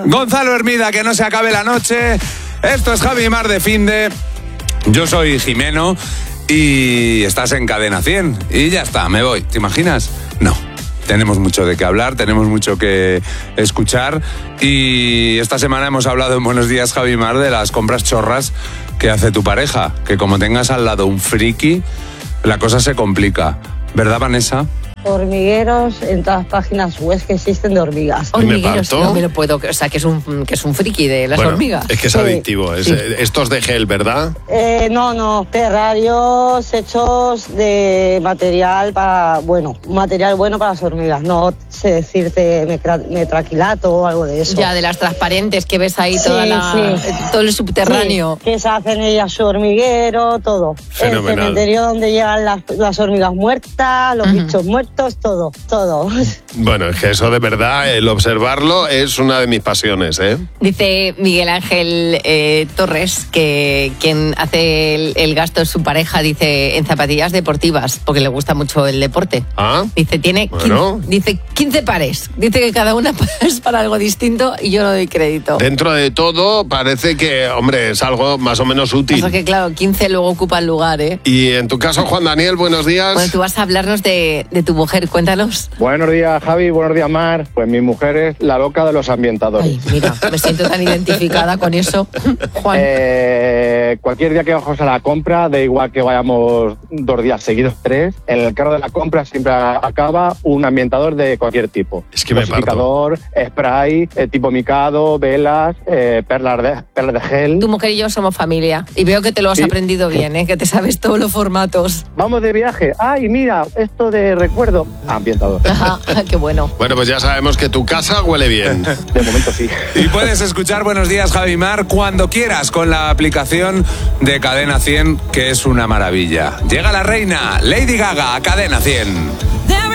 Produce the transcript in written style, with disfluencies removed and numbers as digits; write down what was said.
Gonzalo Hermida, que no se acabe la noche. Esto es Javi Mar de Finde. Yo soy Jimeno y estás en Cadena 100. Y ya está, me voy. ¿Te imaginas? No. Tenemos mucho de qué hablar, tenemos mucho que escuchar y esta semana hemos hablado en Buenos Días, Javi Mar, de las compras chorras que hace tu pareja, que como tengas al lado un friki, la cosa se complica. ¿Verdad, Vanessa? Hormigueros en todas las páginas web que existen de hormigas. Hormigueros, no me lo puedo... O sea, que es un friki de las hormigas. Es que es adictivo. Sí. Estos de gel, ¿verdad? No. Terrarios hechos de material material bueno para las hormigas. No sé decirte metraquilato o algo de eso. Ya, de las transparentes que ves ahí todo el subterráneo. Sí, que se hacen ellas su hormiguero, todo. Fenomenal. El cementerio donde llegan las hormigas muertas, los bichos muertos, todo. Bueno, es que eso de verdad, el observarlo es una de mis pasiones, ¿eh? Dice Miguel Ángel Torres que quien hace el gasto es su pareja, dice, en zapatillas deportivas, porque le gusta mucho el deporte. Ah. Dice, tiene 15 pares. Dice que cada una es para algo distinto y yo no doy crédito. Dentro de todo parece que, hombre, es algo más o menos útil. O sea que claro, 15 luego ocupan lugar, ¿eh? Y en tu caso, Juan Daniel, buenos días. Bueno, tú vas a hablarnos de tu mujer, cuéntanos. Buenos días, Javi, buenos días, Mar. Pues mi mujer es la loca de los ambientadores. Ay, mira, me siento tan identificada con eso, Juan. Cualquier día que vamos a la compra, da igual que vayamos 2 días seguidos, 3, en el carro de la compra siempre acaba un ambientador de cualquier tipo. Es que me parto. Dosificador, spray, tipo micado, velas, perlas de gel. Tu mujer y yo somos familia y veo que te lo has aprendido bien, que te sabes todos los formatos. Vamos de viaje. Ay, mira, esto de recuerdo. Ambientador. Ajá, qué bueno. Bueno, pues ya sabemos que tu casa huele bien. De momento sí. Y puedes escuchar Buenos Días, Javi Mar, cuando quieras con la aplicación de Cadena 100, que es una maravilla. Llega la reina, Lady Gaga, a Cadena 100.